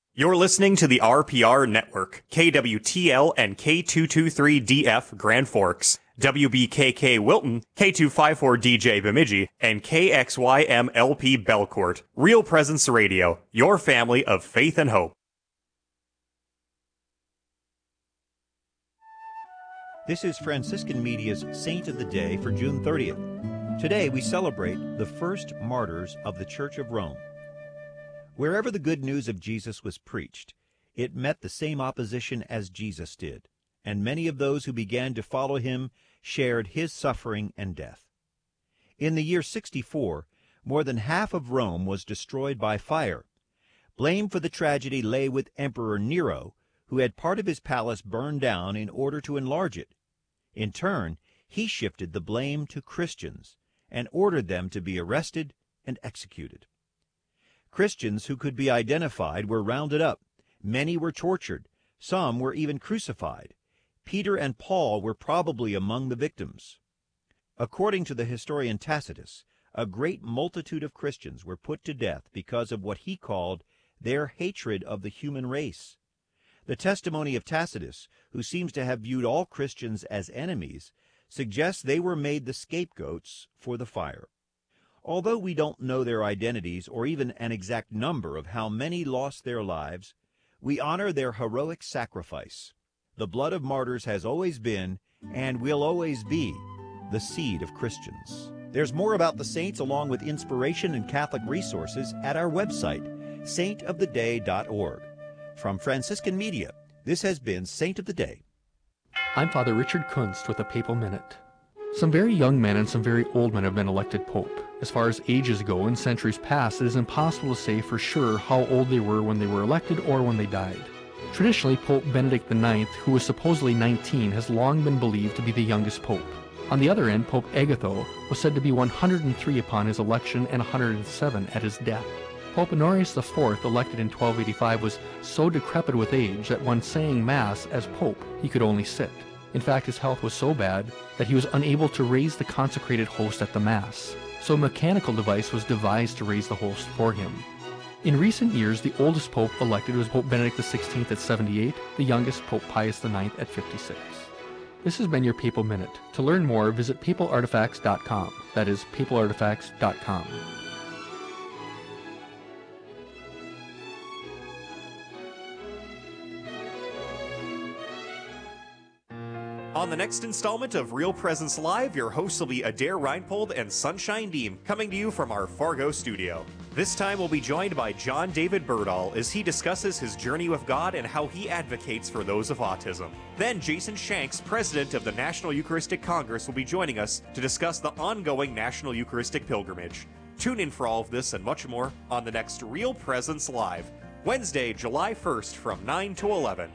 You're listening to the RPR Network, KWTL and K223DF Grand Forks, WBKK Wilton, K254DJ Bemidji, and KXYMLP Belcourt. Real Presence Radio, your family of faith and hope. This is Franciscan Media's Saint of the Day for June 30th. Today we celebrate the first martyrs of the Church of Rome. Wherever the good news of Jesus was preached, it met the same opposition as Jesus did, and many of those who began to follow him shared his suffering and death. In the year 64, more than half of Rome was destroyed by fire. Blame for the tragedy lay with Emperor Nero, who had part of his palace burned down in order to enlarge it. In turn, he shifted the blame to Christians and ordered them to be arrested and executed. Christians who could be identified were rounded up. Many were tortured. Some were even crucified. Peter and Paul were probably among the victims. According to the historian Tacitus, a great multitude of Christians were put to death because of what he called their hatred of the human race. The testimony of Tacitus, who seems to have viewed all Christians as enemies, suggests they were made the scapegoats for the fire. Although we don't know their identities or even an exact number of how many lost their lives, we honor their heroic sacrifice. The blood of martyrs has always been, and will always be, the seed of Christians. There's more about the saints along with inspiration and Catholic resources at our website, saintoftheday.org. From Franciscan Media, this has been Saint of the Day. I'm Father Richard Kunst with a Papal Minute. Some very young men and some very old men have been elected Pope. As far as ages go, in centuries past, it is impossible to say for sure how old they were when they were elected or when they died. Traditionally, Pope Benedict IX, who was supposedly 19, has long been believed to be the youngest pope. On the other end, Pope Agatho was said to be 103 upon his election and 107 at his death. Pope Honorius IV, elected in 1285, was so decrepit with age that when saying Mass as Pope, he could only sit. In fact, his health was so bad that he was unable to raise the consecrated host at the Mass, so a mechanical device was devised to raise the host for him. In recent years, the oldest pope elected was Pope Benedict XVI at 78, the youngest Pope Pius IX at 56. This has been your Papal Minute. To learn more, visit papalartifacts.com. That is papalartifacts.com. On the next installment of Real Presence Live, your hosts will be Adair Reinpold and Sunshine Deem, coming to you from our Fargo studio. This time we'll be joined by John David Berdahl as he discusses his journey with God and how he advocates for those of autism. Then Jason Shanks, president of the National Eucharistic Congress, will be joining us to discuss the ongoing National Eucharistic Pilgrimage. Tune in for all of this and much more on the next Real Presence Live, Wednesday, July 1st from 9 to 11.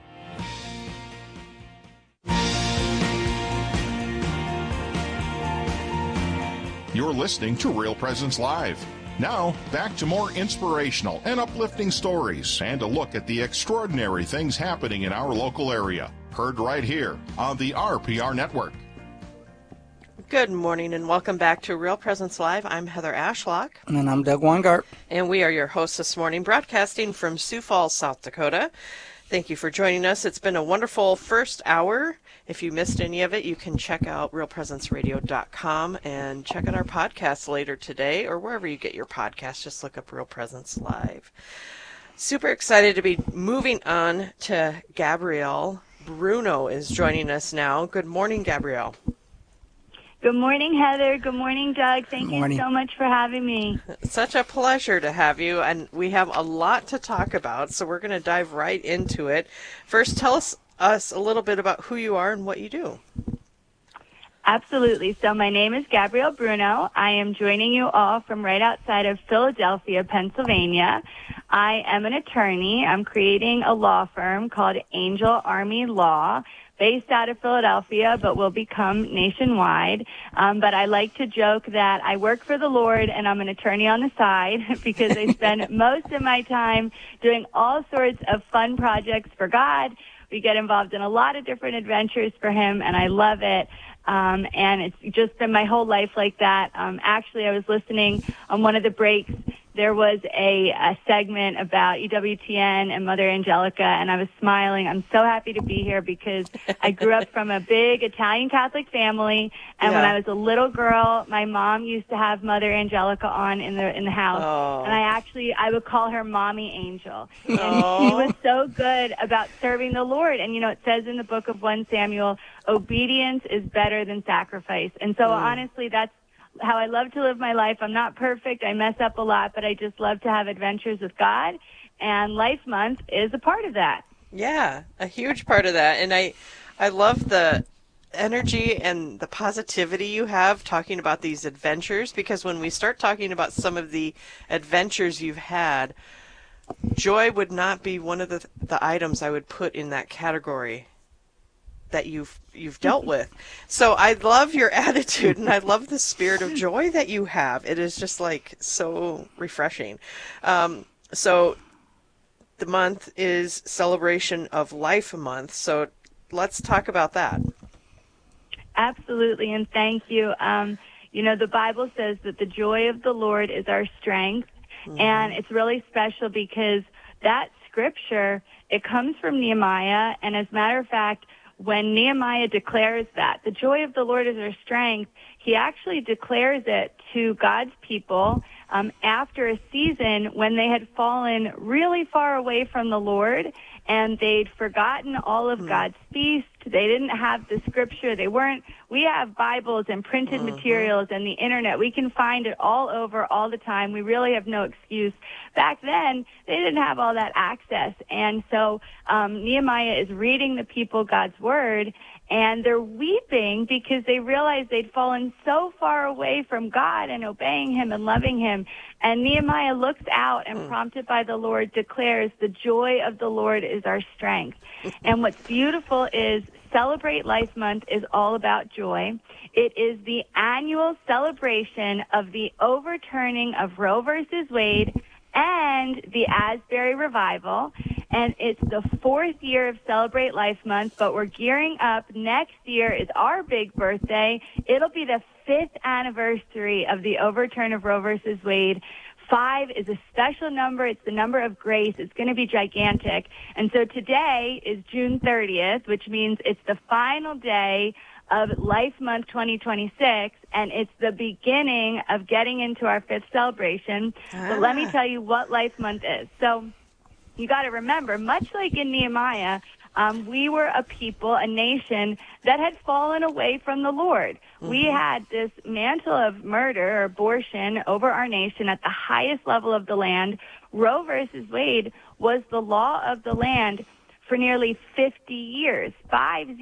You're listening to Real Presence Live. Now, back to more inspirational and uplifting stories and a look at the extraordinary things happening in our local area. Heard right here on the RPR Network. Good morning and welcome back to Real Presence Live. I'm Heather Ashlock. And I'm Doug Weingart. And we are your hosts this morning, broadcasting from Sioux Falls, South Dakota. Thank you for joining us. It's been a wonderful first hour. If you missed any of it, you can check out realpresenceradio.com and check out our podcast later today or wherever you get your podcasts. Just look up Real Presence Live. Super excited to be moving on to Gabrielle. Bruno is joining us now. Good morning, Gabrielle. Good morning, Heather. Good morning, Doug. Thank you so much for having me. Such a pleasure to have you, and we have a lot to talk about, so we're going to dive right into it. First, tell us a little bit about who you are and what you do. Absolutely. So my name is Gabrielle Bruno. I am joining you all from right outside of Philadelphia, Pennsylvania. I am an attorney. I'm creating a law firm called Angel Army Law, based out of Philadelphia, but will become nationwide. But I like to joke that I work for the Lord and I'm an attorney on the side because I spend most of my time doing all sorts of fun projects for God. We get involved in a lot of different adventures for Him, and I love it. And it's just been my whole life like that. Actually, I was listening on one of the breaks. There was a segment about EWTN and Mother Angelica, and I was smiling. I'm so happy to be here because I grew up from a big Italian Catholic family, and when I was a little girl, my mom used to have Mother Angelica on in the house, and I would call her Mommy Angel. And she was so good about serving the Lord. And, it says in the book of 1 Samuel, obedience is better than sacrifice. And so honestly, that's how I love to live my life. I'm not perfect. I mess up a lot, but I just love to have adventures with God. And Life Month is a part of that. Yeah, a huge part of that. And I love the energy and the positivity you have talking about these adventures, because when we start talking about some of the adventures you've had, joy would not be one of the items I would put in that category that you've dealt with. So I love your attitude, and I love the spirit of joy that you have. It is just like so refreshing. So the month is Celebration of Life Month. So let's talk about that. Absolutely, and thank you. The Bible says that the joy of the Lord is our strength, and it's really special because that scripture, it comes from Nehemiah, and as a matter of fact, when Nehemiah declares that the joy of the Lord is our strength, he actually declares it to God's people after a season when they had fallen really far away from the Lord, and they'd forgotten all of God's feasts. They didn't have the scripture. We have Bibles and printed materials and the internet. We can find it all over all the time. We really have no excuse. Back then, they didn't have all that access. And so Nehemiah is reading the people God's word, and they're weeping because they realized they'd fallen so far away from God and obeying him and loving him. And Nehemiah looks out and, prompted by the Lord, declares, the joy of the Lord is our strength. And what's beautiful is Celebrate Life Month is all about joy. It is the annual celebration of the overturning of Roe versus Wade and the Asbury Revival. And it's the 4th year of Celebrate Life Month, but we're gearing up. Next year is our big birthday. It'll be the 5th anniversary of the overturn of Roe versus Wade. 5 is a special number. It's the number of grace. It's going to be gigantic. And so today is June 30th, which means it's the final day of Life Month 2026, and it's the beginning of getting into our 5th celebration. But let me tell you what Life Month is. So you got to remember, much like in Nehemiah, we were a people, a nation that had fallen away from the Lord. We had this mantle of murder or abortion over our nation at the highest level of the land. Roe versus Wade was the law of the land for nearly 50 years, 5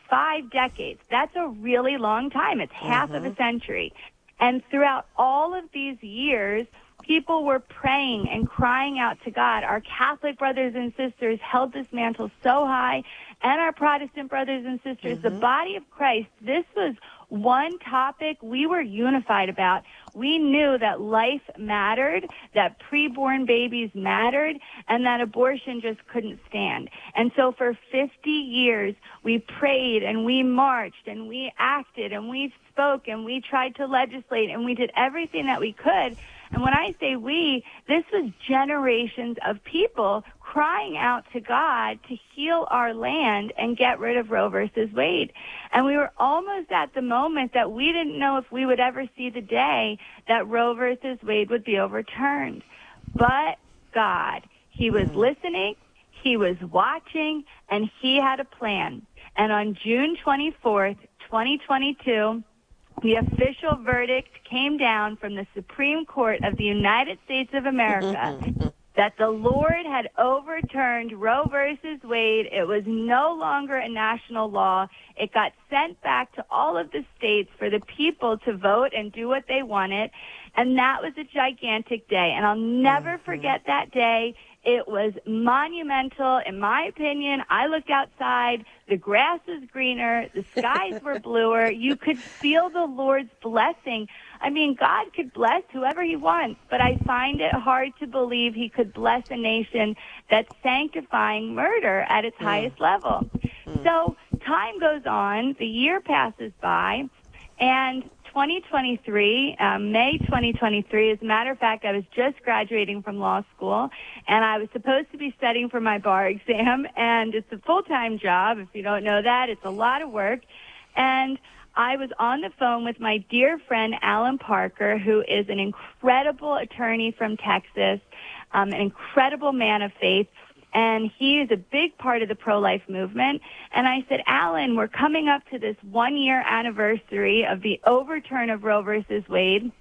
decades. That's a really long time. It's half of a century. And throughout all of these years, people were praying and crying out to God. Our Catholic brothers and sisters held this mantle so high, and our Protestant brothers and sisters, the body of Christ, this was one topic we were unified about. We knew that life mattered, that preborn babies mattered, and that abortion just couldn't stand. And so for 50 years, we prayed and we marched and we acted and we spoke and we tried to legislate and we did everything that we could. And when I say we, this was generations of people crying out to God to heal our land and get rid of Roe versus Wade. And we were almost at the moment that we didn't know if we would ever see the day that Roe versus Wade would be overturned. But God, he was listening, he was watching, and he had a plan. And on June 24th, 2022, the official verdict came down from the Supreme Court of the United States of America that the Lord had overturned Roe versus Wade. It was no longer a national law. It got sent back to all of the states for the people to vote and do what they wanted. And that was a gigantic day. And I'll never forget that day. It was monumental, in my opinion. I looked outside. The grass was greener. The skies were bluer. You could feel the Lord's blessing. I mean, God could bless whoever he wants, but I find it hard to believe he could bless a nation that's sanctifying murder at its highest level. So time goes on, the year passes by, and 2023, May 2023, as a matter of fact, I was just graduating from law school, and I was supposed to be studying for my bar exam, and it's a full-time job. If you don't know that, it's a lot of work. And I was on the phone with my dear friend Alan Parker, who is an incredible attorney from Texas, an incredible man of faith, and he is a big part of the pro-life movement. And I said, Alan, we're coming up to this 1-year anniversary of the overturn of Roe versus Wade.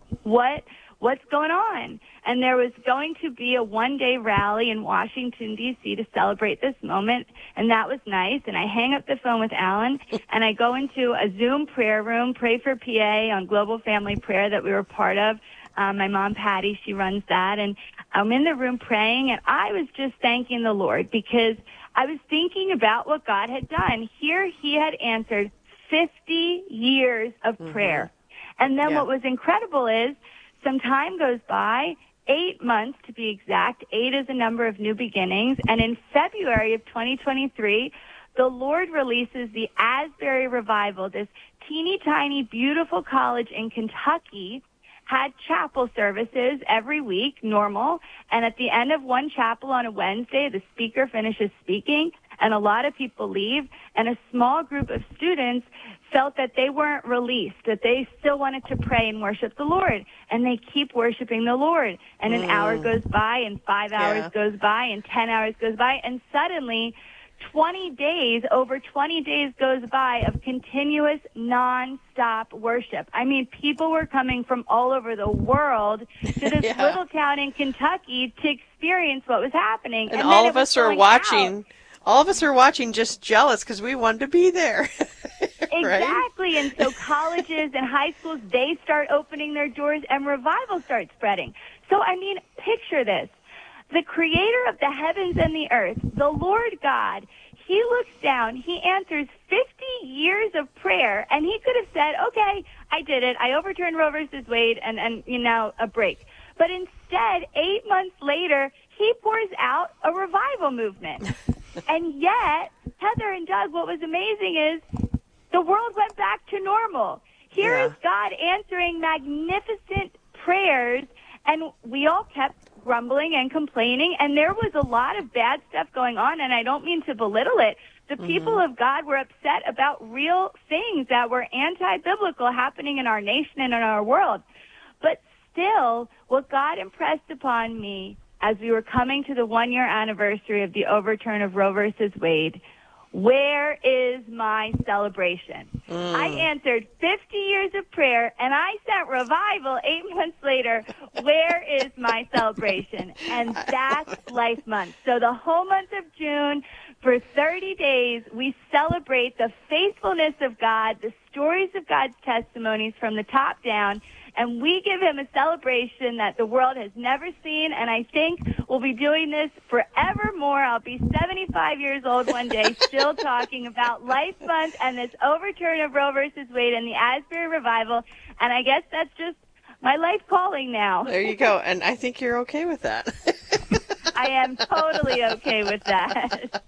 What's going on? And there was going to be a one-day rally in Washington, D.C. to celebrate this moment, and that was nice. And I hang up the phone with Alan, and I go into a Zoom prayer room, Pray for PA on Global Family Prayer that we were part of. My mom, Patty, she runs that, and I'm in the room praying, and I was just thanking the Lord because I was thinking about what God had done. Here he had answered 50 years of prayer. And then what was incredible is some time goes by, 8 months to be exact. 8 is a number of new beginnings. And in February of 2023, the Lord releases the Asbury Revival, this teeny tiny, beautiful college in Kentucky, had chapel services every week, normal, and at the end of one chapel on a Wednesday, the speaker finishes speaking, and a lot of people leave, and a small group of students felt that they weren't released, that they still wanted to pray and worship the Lord, and they keep worshiping the Lord, and an hour goes by, and 5 hours goes by, and 10 hours goes by, and suddenly 20 days goes by of continuous non-stop worship. I mean, people were coming from all over the world to this little town in Kentucky to experience what was happening. And all of us are watching. All of us are watching just jealous because we wanted to be there. Exactly. And so colleges and high schools, they start opening their doors and revival starts spreading. So, I mean, picture this. The creator of the heavens and the earth, the Lord God, he looks down, he answers 50 years of prayer, and he could have said, okay, I did it, I overturned Roe versus Wade, and you know, a break. But instead, 8 months later, he pours out a revival movement. And yet, Heather and Doug, what was amazing is the world went back to normal. Here is God answering magnificent prayers, and we all kept grumbling and complaining, and there was a lot of bad stuff going on, and I don't mean to belittle it. The people of God were upset about real things that were anti-biblical happening in our nation and in our world. But still, what God impressed upon me as we were coming to the 1-year anniversary of the overturn of Roe versus Wade, where is my celebration? I answered 50 years of prayer, and I sent revival 8 months later. Where is my celebration? And that's Life Month. So the whole month of June, for 30 days, we celebrate the faithfulness of God, the stories of God's testimonies from the top down, and we give him a celebration that the world has never seen, and I think we'll be doing this forevermore. I'll be 75 years old one day still talking about Life Month and this overturn of Roe versus Wade and the Asbury Revival, and I guess that's just my life calling now. There you go, and I think you're okay with that. I am totally okay with that.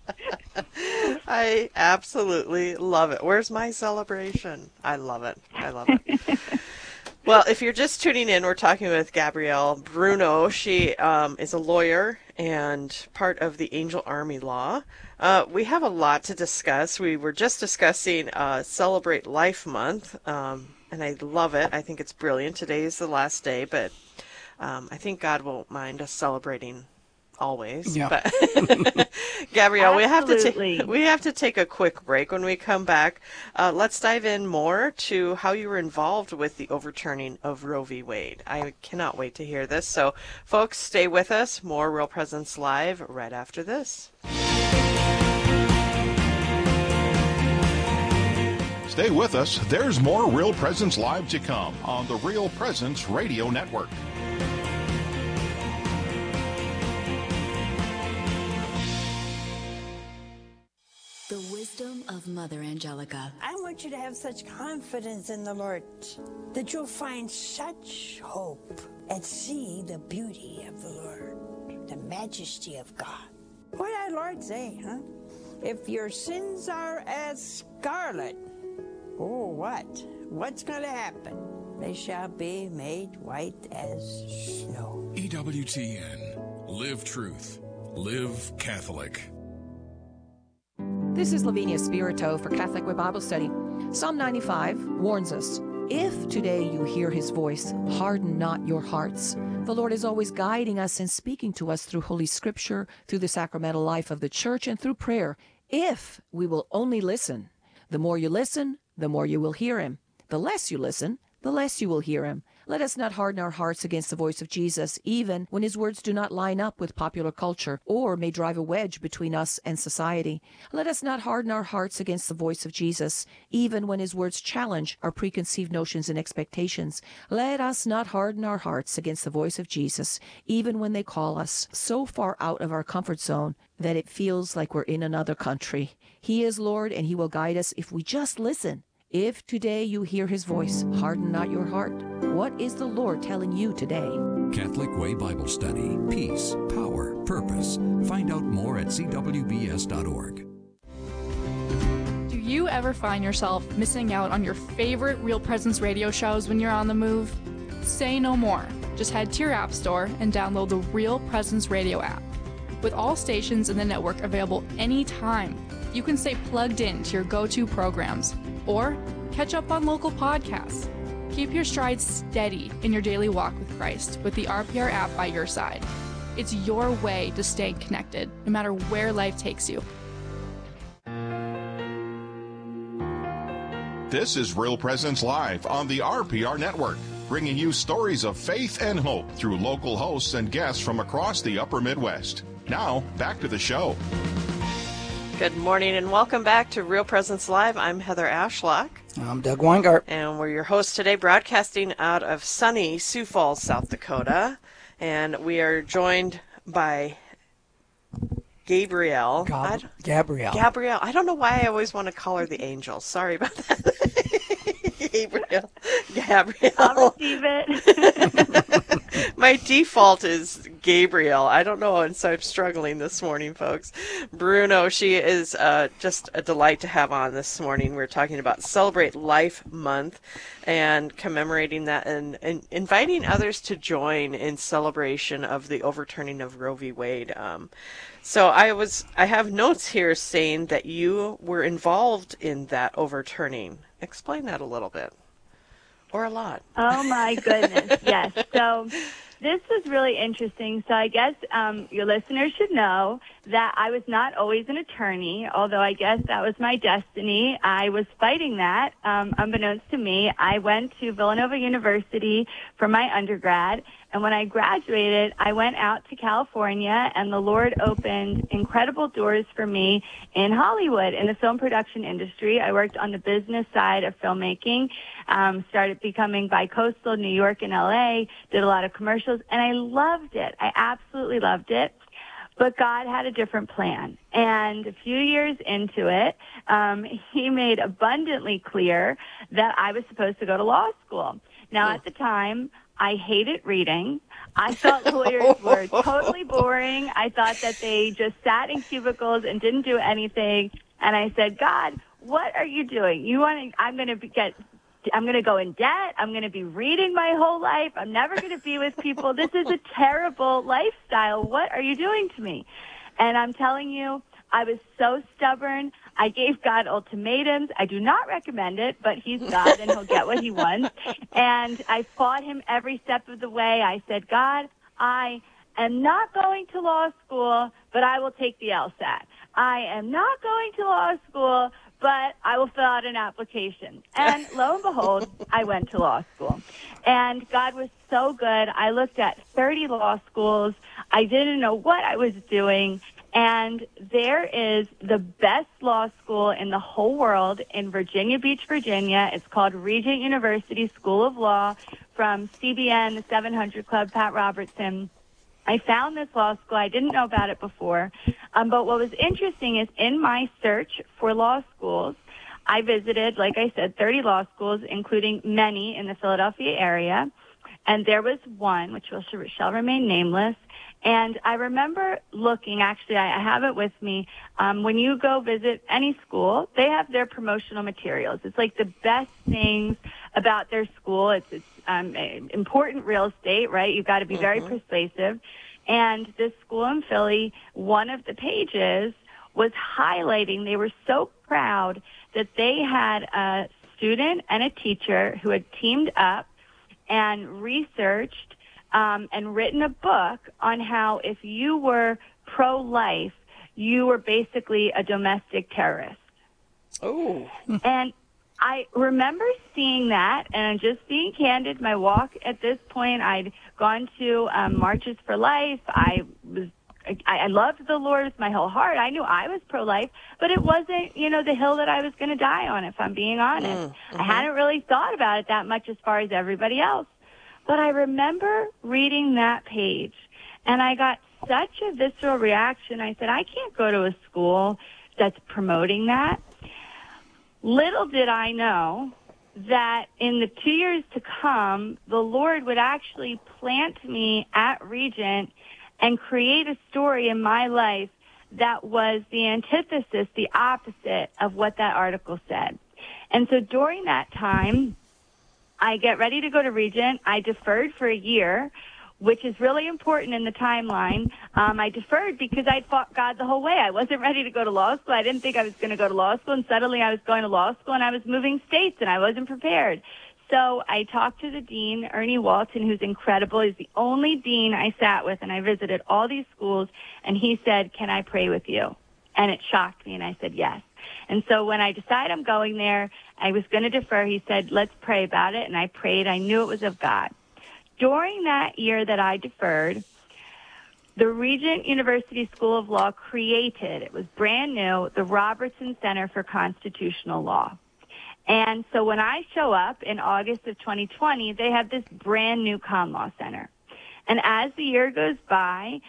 I absolutely love it. Where's my celebration? I love it. I love it. Well, if you're just tuning in, we're talking with Gabrielle Bruno. She is a lawyer and part of the Angel Army Law. We have a lot to discuss. We were just discussing Celebrate Life Month, and I love it. I think it's brilliant. Today is the last day, but I think God won't mind us celebrating always. Yeah. But Gabrielle, we have to take a quick break. When we come back, let's dive in more to how you were involved with the overturning of Roe v. Wade. I cannot wait to hear this. So, folks, stay with us. More Real Presence Live right after this. Stay with us. There's more Real Presence Live to come on the Real Presence Radio Network. The wisdom of Mother Angelica. I want you to have such confidence in the Lord that you'll find such hope and see the beauty of the Lord, the majesty of God. What did our Lord say, huh? If your sins are as scarlet, oh, what? What's going to happen? They shall be made white as snow. EWTN. Live truth. Live Catholic. This is Lavinia Spirito for Catholic Way Bible Study. Psalm 95 warns us, if today you hear his voice, harden not your hearts. The Lord is always guiding us and speaking to us through Holy Scripture, through the sacramental life of the Church, and through prayer, if we will only listen. The more you listen, the more you will hear him. The less you listen, the less you will hear him. Let us not harden our hearts against the voice of Jesus, even when his words do not line up with popular culture or may drive a wedge between us and society. Let us not harden our hearts against the voice of Jesus, even when his words challenge our preconceived notions and expectations. Let us not harden our hearts against the voice of Jesus, even when they call us so far out of our comfort zone that it feels like we're in another country. He is Lord, and he will guide us if we just listen. If today you hear his voice, harden not your heart. What is the Lord telling you today? Catholic Way Bible Study. Peace, power, purpose. Find out more at cwbs.org. Do you ever find yourself missing out on your favorite Real Presence radio shows when you're on the move? Say no more. Just head to your app store and download the Real Presence radio app. With all stations in the network available anytime, you can stay plugged in to your go-to programs or catch up on local podcasts. Keep your strides steady in your daily walk with Christ with the RPR app by your side. It's your way to stay connected, no matter where life takes you. This is Real Presence Live on the RPR Network, bringing you stories of faith and hope through local hosts and guests from across the upper Midwest. Now, back to the show. Good morning and welcome back to Real Presence Live. I'm Heather Ashlock. I'm Doug Weingart. And we're your hosts today, broadcasting out of sunny Sioux Falls, South Dakota. And we are joined by Gabrielle. Gabrielle. I don't know why I always want to call her the angel. Sorry about that. Gabrielle. I'll receive it. My default is Gabrielle. I don't know, and so I'm struggling this morning, folks. Bruno, she is just a delight to have on this morning. We're talking about Celebrate Life Month and commemorating that and inviting others to join in celebration of the overturning of Roe v. Wade. So I have notes here saying that you were involved in that overturning. Explain that a little bit. Or a lot. Oh, my goodness. Yes. So this was really interesting. So I guess your listeners should know that I was not always an attorney, although I guess that was my destiny. I was fighting that. Unbeknownst to me, I went to Villanova University for my undergrad. And when I graduated, I went out to California, and the Lord opened incredible doors for me in Hollywood, in the film production industry. I worked on the business side of filmmaking, started becoming bicoastal, New York and LA, did a lot of commercials, and I loved it. I absolutely loved it. But God had a different plan. And a few years into it, he made abundantly clear that I was supposed to go to law school. Now, at the time, I hated reading. I thought lawyers were totally boring. I thought that they just sat in cubicles and didn't do anything. And I said, God, what are you doing? I'm going to go in debt. I'm going to be reading my whole life. I'm never going to be with people. This is a terrible lifestyle. What are you doing to me? And I'm telling you, I was so stubborn. I gave God ultimatums. I do not recommend it, but he's God and he'll get what he wants. And I fought him every step of the way. I said, God, I am not going to law school, but I will take the LSAT. I am not going to law school, but I will fill out an application. And lo and behold, I went to law school. And God was so good. I looked at 30 law schools. I didn't know what I was doing. And there is the best law school in the whole world in Virginia Beach, Virginia. It's called Regent University School of Law from CBN, the 700 Club, Pat Robertson. I found this law school. I didn't know about it before. But what was interesting is in my search for law schools, I visited, like I said, 30 law schools, including many in the Philadelphia area. And there was one, which shall remain nameless. And I remember looking, actually, I have it with me. When you go visit any school, they have their promotional materials. It's like the best things about their school. It's important real estate, right? You've got to be very persuasive. And this school in Philly, one of the pages was highlighting, they were so proud that they had a student and a teacher who had teamed up and researched and written a book on how if you were pro-life, you were basically a domestic terrorist. Oh. And I remember seeing that, and just being candid, my walk at this point, I'd gone to Marches for Life. I loved the Lord with my whole heart. I knew I was pro-life, but it wasn't, the hill that I was going to die on, if I'm being honest. I hadn't really thought about it that much as far as everybody else. But I remember reading that page, and I got such a visceral reaction. I said, I can't go to a school that's promoting that. Little did I know that in the 2 years to come, the Lord would actually plant me at Regent and create a story in my life that was the antithesis, the opposite of what that article said. And so during that time, I get ready to go to Regent. I deferred for a year, which is really important in the timeline. I deferred because I'd fought God the whole way. I wasn't ready to go to law school. I didn't think I was going to go to law school, and suddenly I was going to law school, and I was moving states, and I wasn't prepared. So I talked to the dean, Ernie Walton, who's incredible. He's the only dean I sat with, and I visited all these schools, and he said, can I pray with you? And it shocked me, and I said yes. And so when I decided I'm going there, I was going to defer. He said, let's pray about it, and I prayed. I knew it was of God. During that year that I deferred, the Regent University School of Law created, it was brand new, the Robertson Center for Constitutional Law. And so when I show up in August of 2020, they have this brand new Con Law Center. And as the year goes by,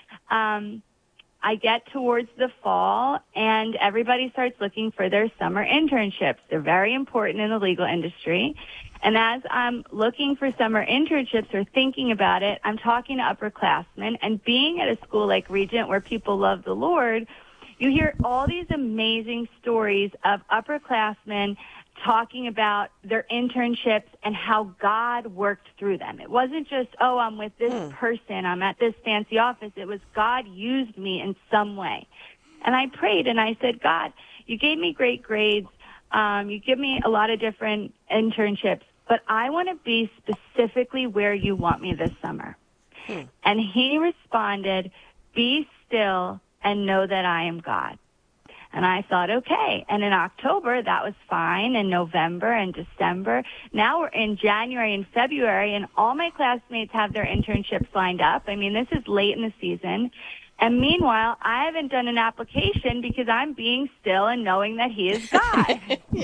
I get towards the fall, and everybody starts looking for their summer internships. They're very important in the legal industry. And as I'm looking for summer internships or thinking about it, I'm talking to upperclassmen. And being at a school like Regent where people love the Lord, you hear all these amazing stories of upperclassmen talking about their internships and how God worked through them. It wasn't just, oh, I'm with this person, I'm at this fancy office. It was God used me in some way. And I prayed and I said, God, you gave me great grades. You give me a lot of different internships, but I want to be specifically where you want me this summer. And he responded, be still and know that I am God. And I thought, okay. And in October, that was fine. In November and December. Now we're in January and February, and all my classmates have their internships lined up. I mean, this is late in the season. And meanwhile, I haven't done an application because I'm being still and knowing that he is God.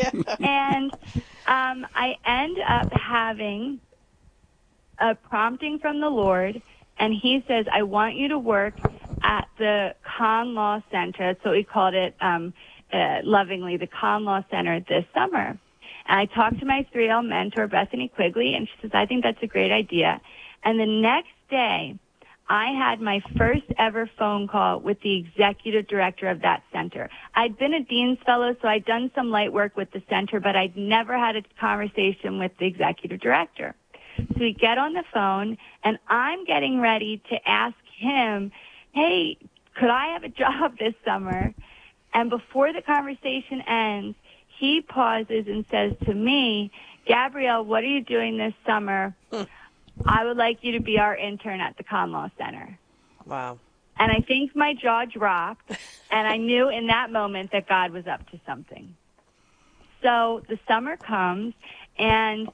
And I end up having a prompting from the Lord, and he says, I want you to work at the Con Law Center. So we called it lovingly the Con Law Center this summer. And I talked to my 3L mentor, Bethany Quigley, and she says, I think that's a great idea. And the next day, I had my first ever phone call with the executive director of that center. I'd been a dean's fellow, so I'd done some light work with the center, but I'd never had a conversation with the executive director. So we get on the phone, and I'm getting ready to ask him, hey, could I have a job this summer? And before the conversation ends, he pauses and says to me, Gabrielle, what are you doing this summer? I would like you to be our intern at the Con Law Center. Wow. And I think my jaw dropped, and I knew in that moment that God was up to something. So the summer comes, and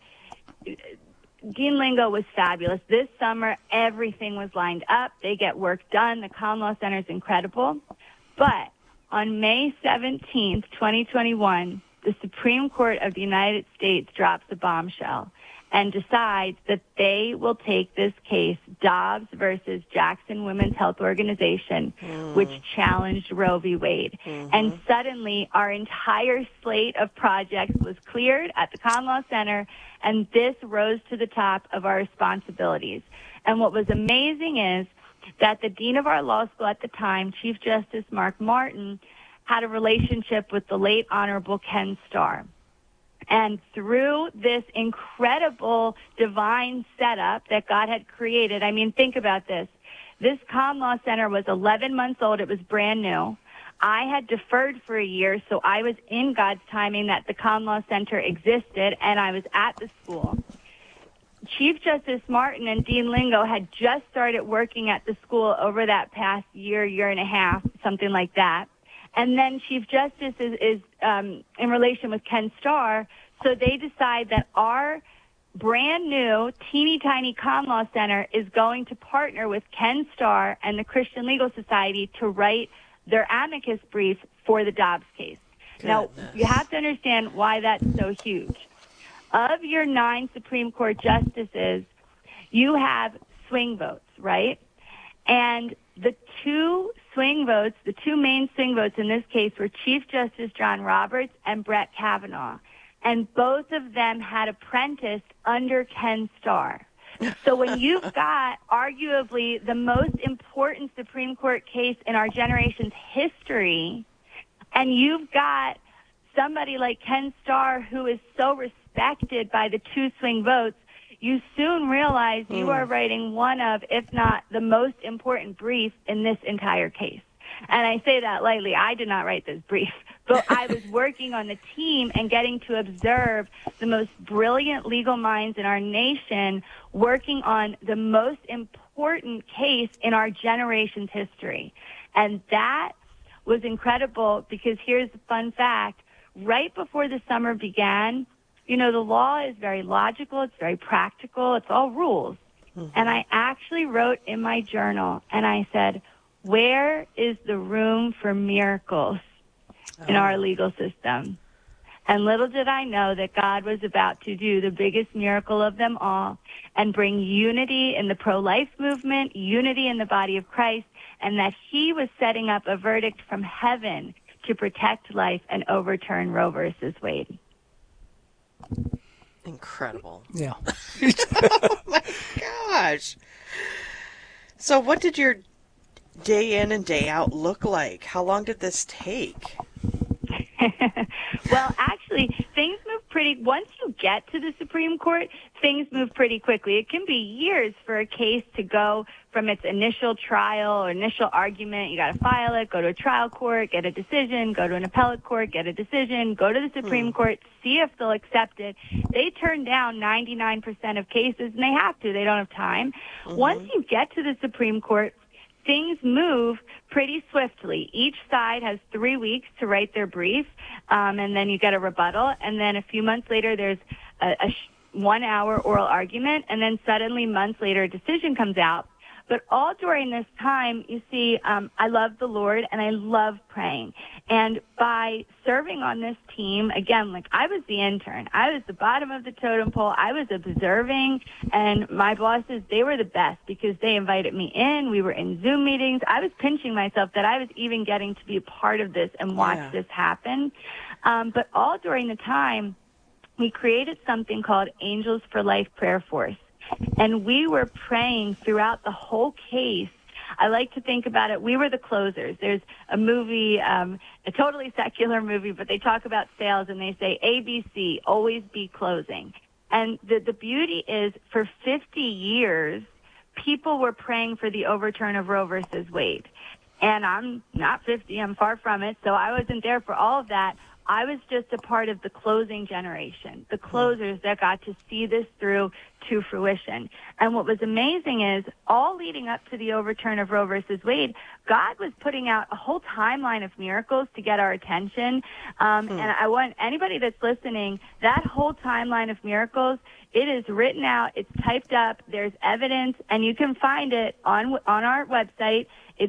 Dean Lingo was fabulous. This summer, everything was lined up. They get work done. The Con Law Center is incredible. But on May 17th, 2021, the Supreme Court of the United States drops a bombshell. and decides that they will take this case, Dobbs versus Jackson Women's Health Organization, which challenged Roe v. Wade. And suddenly our entire slate of projects was cleared at the Common Law Center, and this rose to the top of our responsibilities. And what was amazing is that the dean of our law school at the time, Chief Justice Mark Martin, had a relationship with the late Honorable Ken Starr. And through this incredible divine setup that God had created, I mean, think about this. This Common Law Center was 11 months old. It was brand new. I had deferred for a year, so I was in God's timing that the Common Law Center existed, and I was at the school. Chief Justice Martin and Dean Lingo had just started working at the school over that past year, year and a half, something like that. And then Chief Justice is in relation with Ken Starr, so they decide that our brand new, teeny tiny Common Law Center is going to partner with Ken Starr and the Christian Legal Society to write their amicus brief for the Dobbs case. Now, you have to understand why that's so huge. Of your 9 Supreme Court justices, you have swing votes, right? And the two main swing votes in this case were Chief Justice John Roberts and Brett Kavanaugh. And both of them had apprenticed under Ken Starr. So when you've got arguably the most important Supreme Court case in our generation's history, and you've got somebody like Ken Starr who is so respected by the two swing votes, you soon realize you are writing one of, if not the most important brief in this entire case. And I say that lightly. I did not write this brief, but I was working on the team and getting to observe the most brilliant legal minds in our nation working on the most important case in our generation's history. And that was incredible because here's the fun fact. Right before the summer began, you know, the law is very logical, it's very practical, it's all rules. And I actually wrote in my journal, and I said, where is the room for miracles in our legal system? And little did I know that God was about to do the biggest miracle of them all and bring unity in the pro-life movement, unity in the body of Christ, and that he was setting up a verdict from heaven to protect life and overturn Roe versus Wade. Incredible. Yeah. Oh, my gosh. So what did your day in and day out look like? How long did this take? Well, actually, things move once you get to the Supreme Court, things move pretty quickly. It can be years for a case to go from its initial trial or initial argument. You got to file it, go to a trial court, get a decision, go to an appellate court, get a decision, go to the Supreme Court, see if they'll accept it. They turn down 99% of cases, and they have to. They don't have time. Once you get to the Supreme Court, things move pretty swiftly. Each side has 3 weeks to write their brief, and then you get a rebuttal, and then a few months later there's a 1-hour oral argument, and then suddenly months later a decision comes out. But all during this time, you see, I love the Lord and I love praying. And by serving on this team, again, like I was the intern. I was the bottom of the totem pole. I was observing, and my bosses, they were the best because they invited me in. We were in Zoom meetings. I was pinching myself that I was even getting to be a part of this and watch this happen. But all during the time, we created something called Angels for Life Prayer Force. And we were praying throughout the whole case. I like to think about it. We were the closers. There's a movie, a totally secular movie, but they talk about sales and they say ABC, always be closing. And the beauty is for 50 years, people were praying for the overturn of Roe versus Wade. And I'm not 50. I'm far from it. So I wasn't there for all of that. I was just a part of the closing generation, the closers that got to see this through to fruition. And what was amazing is all leading up to the overturn of Roe versus Wade, God was putting out a whole timeline of miracles to get our attention. And I want anybody that's listening, that whole timeline of miracles, it is written out, it's typed up, there's evidence, and you can find it on our website. It's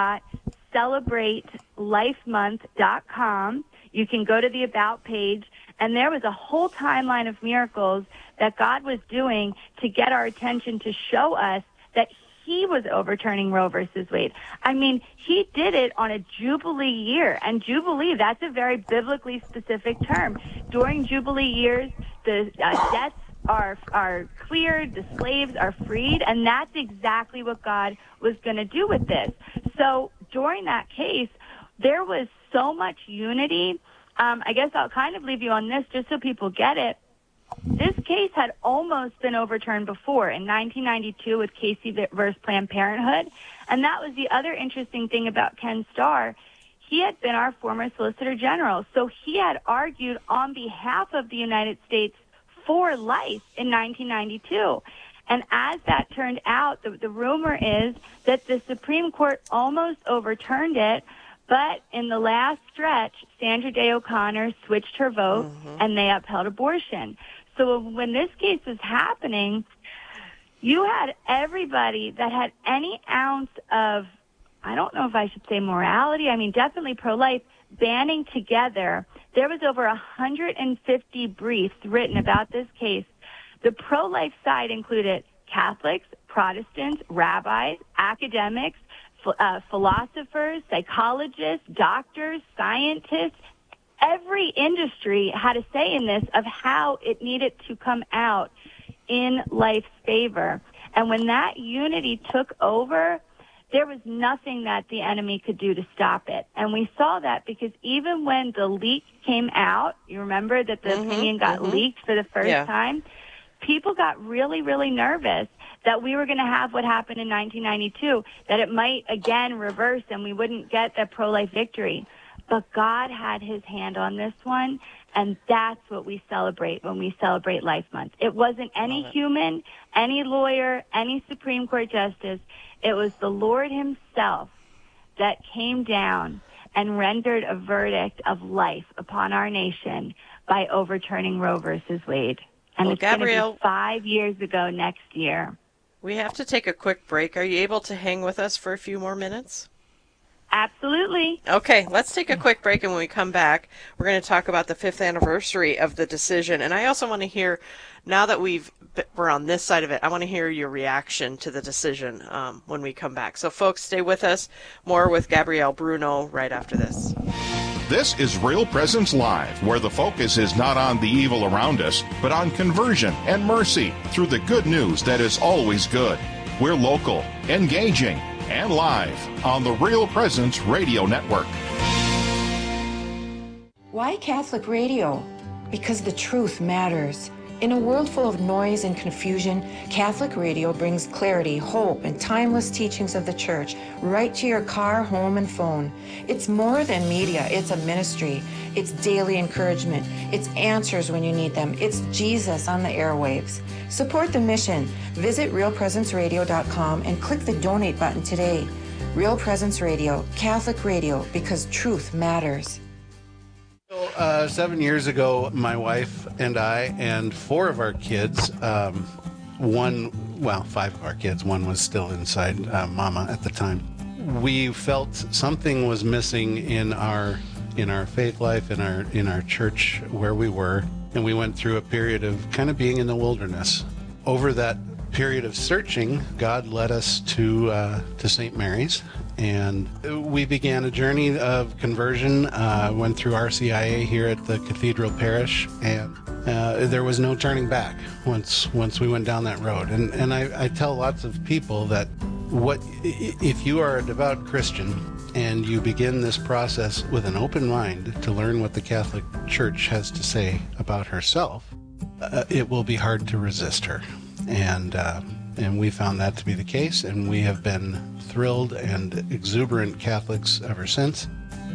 www.CelebrateLifeMonth.com. You can go to the About page, And there was a whole timeline of miracles that God was doing to get our attention, to show us that he was overturning Roe versus Wade. I mean, he did it on a Jubilee year. And Jubilee, that's a very biblically specific term. During Jubilee years, the debts are cleared, the slaves are freed, and that's exactly what God was going to do with this. So during that case, there was so much unity. I guess I'll kind of leave you on this just so people get it. This case had almost been overturned before in 1992 with Casey versus Planned Parenthood. And that was the other interesting thing about Ken Starr. He had been our former Solicitor General. So he had argued on behalf of the United States for life in 1992. And as that turned out, the rumor is that the Supreme Court almost overturned it. But in the last stretch, Sandra Day O'Connor switched her vote, and they upheld abortion. So when this case was happening, you had everybody that had any ounce of, I don't know if I should say morality, I mean definitely pro-life, banding together. There was over 150 briefs written about this case. The pro-life side included Catholics, Protestants, rabbis, academics, philosophers, psychologists, doctors, scientists. Every industry had a say in this of how it needed to come out in life's favor. And when that unity took over, there was nothing that the enemy could do to stop it. And we saw that because even when the leak came out, you remember that the opinion got leaked for the first time, people got really, really nervous that we were going to have what happened in 1992, that it might again reverse and we wouldn't get the pro-life victory. But God had his hand on this one, and that's what we celebrate when we celebrate Life Month. It wasn't any human, any lawyer, any Supreme Court justice. It was the Lord himself that came down and rendered a verdict of life upon our nation by overturning Roe versus Wade. And it's going to be 5 years ago next year. We have to take a quick break. Are you able to hang with us for a few more minutes? Absolutely. Okay, let's take a quick break, and when we come back, we're going to talk about the 5th anniversary of the decision. And I also want to hear, now that we're on this side of it, I want to hear your reaction to the decision when we come back. So, folks, stay with us. More with Gabrielle Bruno right after this. This is Real Presence Live, where the focus is not on the evil around us, but on conversion and mercy through the good news that is always good. We're local, engaging, and live on the Real Presence Radio Network. Why Catholic radio? Because the truth matters. In a world full of noise and confusion, Catholic radio brings clarity, hope, and timeless teachings of the Church right to your car, home, and phone. It's more than media. It's a ministry. It's daily encouragement. It's answers when you need them. It's Jesus on the airwaves. Support the mission. Visit realpresenceradio.com and click the donate button today. Real Presence Radio, Catholic radio, because truth matters. 7 years ago, my wife and I and 4 of our kids, 5 of our kids, one was still inside Mama at the time. We felt something was missing in our faith life, in our church where we were, and we went through a period of kind of being in the wilderness. Over that period of searching, God led us to St. Mary's. And we began a journey of conversion, went through RCIA here at the Cathedral Parish, and there was no turning back once we went down that road. And I tell lots of people that if you are a devout Christian and you begin this process with an open mind to learn what the Catholic Church has to say about herself, it will be hard to resist her. And we found that to be the case, and we have been thrilled and exuberant Catholics ever since.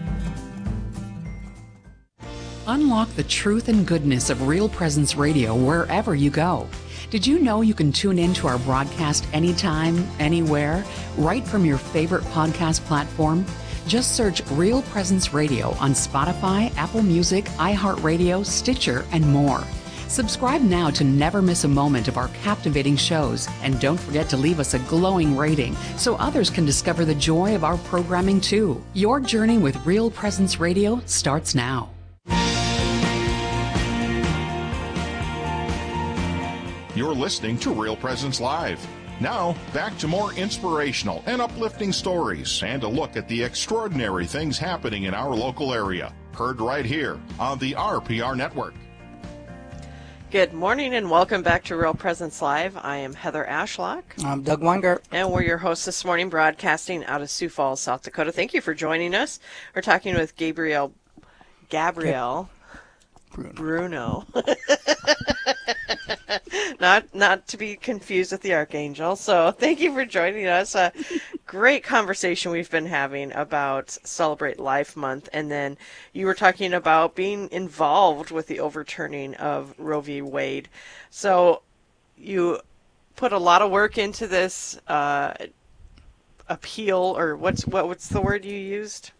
Unlock the truth and goodness of Real Presence Radio wherever you go. Did you know you can tune in to our broadcast anytime, anywhere, right from your favorite podcast platform? Just search Real Presence Radio on Spotify, Apple Music, iHeartRadio, Stitcher, and more. Subscribe now to never miss a moment of our captivating shows, and don't forget to leave us a glowing rating so others can discover the joy of our programming too. Your journey with Real Presence Radio starts now. You're listening to Real Presence Live. Now, back to more inspirational and uplifting stories and a look at the extraordinary things happening in our local area. Heard right here on the RPR Network. Good morning and welcome back to Real Presence Live. I am Heather Ashlock. I'm Doug Weingart. And we're your hosts this morning, broadcasting out of Sioux Falls, South Dakota. Thank you for joining us. We're talking with Gabrielle Bruno. Not to be confused with the Archangel. So thank you for joining us. A great conversation we've been having about Celebrate Life Month. And then you were talking about being involved with the overturning of Roe v. Wade. So you put a lot of work into this appeal, or what's the word you used?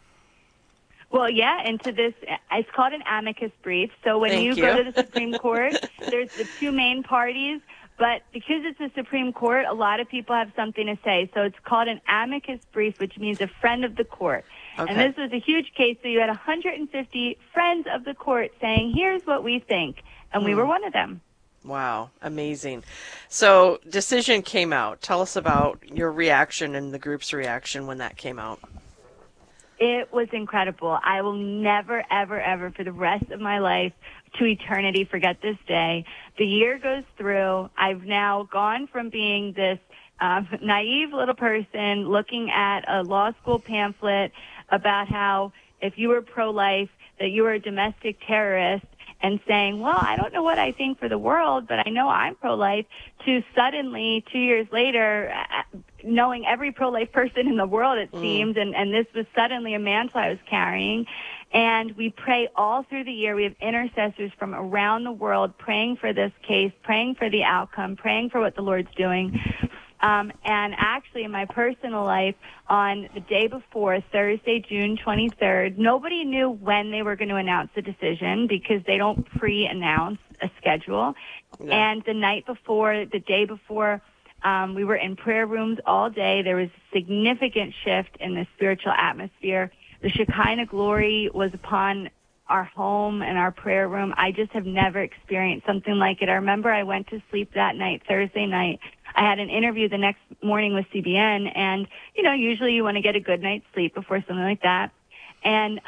Well, yeah, into this, it's called an amicus brief. So when you go to the Supreme Court, there's the two main parties, but because it's the Supreme Court, a lot of people have something to say. So it's called an amicus brief, which means a friend of the court. Okay. And this was a huge case, so you had 150 friends of the court saying, here's what we think, and we were one of them. Wow, amazing. So decision came out. Tell us about your reaction and the group's reaction when that came out. It was incredible. I will never, ever, ever for the rest of my life to eternity forget this day. The year goes through. I've now gone from being this naive little person looking at a law school pamphlet about how if you were pro-life, that you were a domestic terrorist, and saying, well, I don't know what I think for the world, but I know I'm pro-life, to suddenly, 2 years later, knowing every pro-life person in the world, it seems, and this was suddenly a mantle I was carrying. And we pray all through the year. We have intercessors from around the world praying for this case, praying for the outcome, praying for what the Lord's doing. And actually, in my personal life, on the day before, Thursday, June 23rd, nobody knew when they were going to announce the decision because they don't pre-announce a schedule. Yeah. And the night before, the day before, we were in prayer rooms all day. There was a significant shift in the spiritual atmosphere. The Shekinah glory was upon our home and our prayer room. I just have never experienced something like it. I remember I went to sleep that night, Thursday night. I had an interview the next morning with CBN, and, you know, usually you want to get a good night's sleep before something like that. And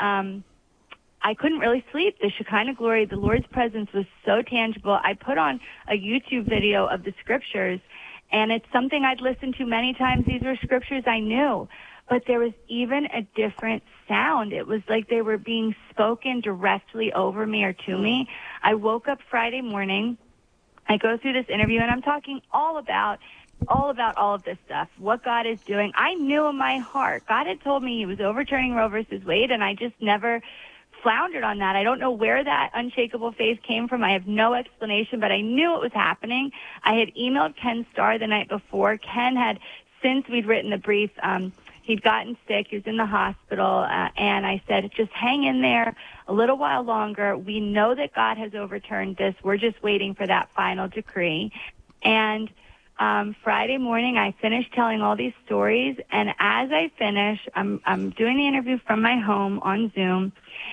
I couldn't really sleep. The Shekinah glory, the Lord's presence was so tangible. I put on a YouTube video of the scriptures, and it's something I'd listened to many times. These were scriptures I knew. But there was even a different sound. It was like they were being spoken directly over me or to me. I woke up Friday morning. I go through this interview, and I'm talking all about all of this stuff, what God is doing. I knew in my heart, God had told me he was overturning Roe versus Wade, and I just never floundered on that. I don't know where that unshakable faith came from. I have no explanation, but I knew it was happening. I had emailed Ken Starr the night before. Ken had, since we'd written the brief, he'd gotten sick. He was in the hospital, and I said, just hang in there a little while longer. We know that God has overturned this. We're just waiting for that final decree. And Friday morning, I finished telling all these stories, and as I finish, I'm doing the interview from my home on Zoom,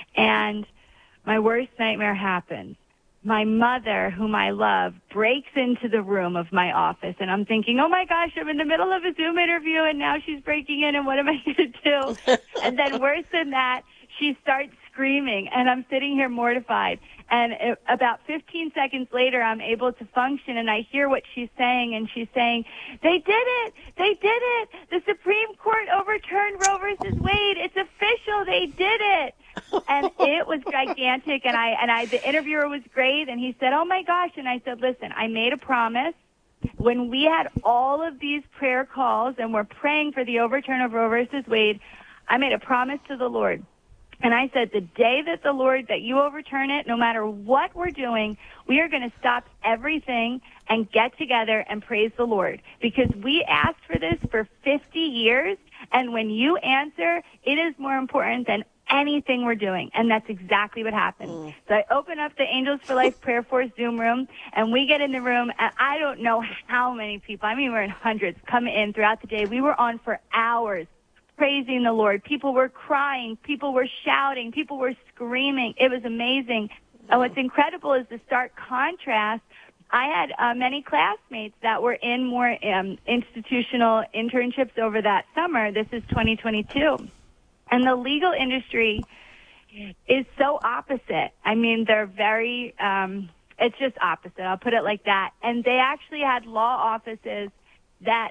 and my worst nightmare happens. My mother, whom I love, breaks into the room of my office, and I'm thinking, oh my gosh, I'm in the middle of a Zoom interview, and now she's breaking in, and what am I going to do? And then worse than that, she starts screaming, and I'm sitting here mortified. And about 15 seconds later, I'm able to function, and I hear what she's saying, and she's saying, they did it! They did it! The Supreme Court overturned Roe versus Wade! It's official! They did it! And it was gigantic, and the interviewer was great, and he said, oh my gosh, and I said, listen, I made a promise. When we had all of these prayer calls, and we're praying for the overturn of Roe versus Wade, I made a promise to the Lord. And I said, the day that the Lord, that you overturn it, no matter what we're doing, we are going to stop everything and get together and praise the Lord. Because we asked for this for 50 years, and when you answer, it is more important than anything we're doing. And that's exactly what happened. So I open up the Angels for Life Prayer Force Zoom room, and we get in the room, and I don't know how many people, I mean, we're in hundreds, come in throughout the day. We were on for hours, praising the Lord. People were crying. People were shouting. People were screaming. It was amazing. And what's incredible is the stark contrast I had many classmates that were in more institutional internships over that summer. This is 2022. And the legal industry is so opposite. I mean, they're very, it's just opposite. I'll put it like that. And they actually had law offices that